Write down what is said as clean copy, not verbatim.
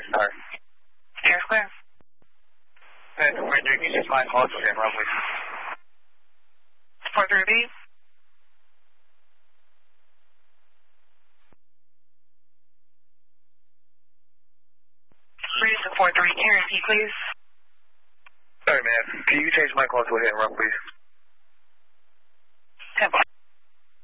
Star. Air Square. Commander, can you change my call to hit and run, please? 430. Reason 43, can you repeat, please? Sorry, man. Can you change my call to a hit and run, please? 10.